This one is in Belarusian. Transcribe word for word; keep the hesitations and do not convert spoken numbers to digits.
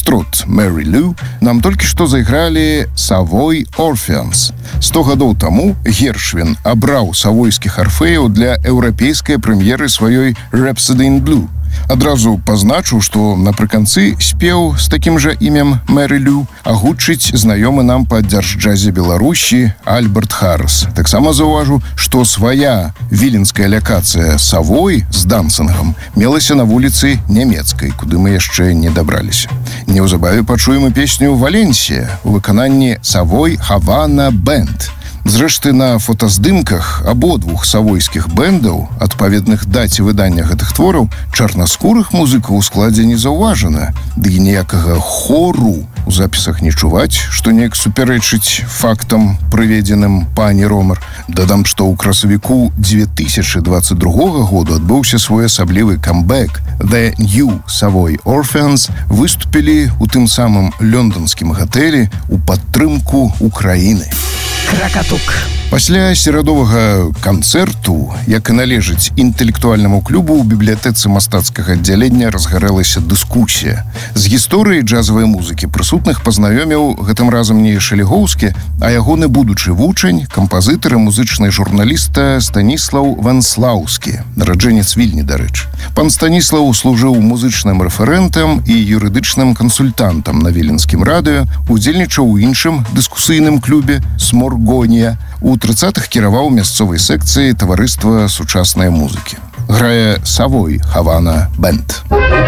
фокстрот Mary Lou нам толькі што зайгралі Savoy Orpheans. сто гадоў таму Гершвін абраў савойскіх арфеяў для еўрапейскай прэм'еры сваёй Rhapsody in Blue. Адразу пазначу, што напрыканцы спеў з такім жа імем Mary Lou агучыць знаёмы нам па дзяржджазе Беларусі Альберт Харрис. Таксама заўважу, што свая віленская лакацыя Савой з дансингам мелася на вуліцы Нямецкай, куды мы яшчэ не дабраліся. Неўзабаве пачуем і песню «Валенсія» у выкананні Savoy Havana Band. Зрэшты, на фотаздымках абодвух савойскіх бэндаў, адпаведных даце выдання гэтых твораў, чарнаскурых музыкаў у складзе не заўважана, ды і ніякага хору у запісах не чуваць, што неяк супярэчыць фактам, прыведзеным пані Ромар. Дадам, што ў красавіку две тысячы дваццаць другога году адбыўся свой асаблівы камбэк. The New Savoy Orpheans выступілі ў тым самым лёнданскім гатэлі ў падтрымку Украіны. Кракатук. Пасля серадовага канцэрту, як і належыць інтэлектуальнаму клубу, у бібліятэцы мастацкага аддзялення разгарэлася дыскусія. З гісторыяй джазавай музыкі прысутных пазнаёміў гэтым разам не Шалігоўскі, а ягоны будучы вучань, кампазітар і музычны журналіста Станіслаў Венслаўскі, нараджэнец Вільні, дарэчы. Пан Станіслаў служыў музычным рэферэнтам і юрыдычным кансультантам на віленскім радыё, удзельнічаў у іншым дыскусійным клубе «Сморгонія». У трыццатых кіраваў мясцовай секцыі таварыства сучаснай музыкі. Грае Savoy Havana Band.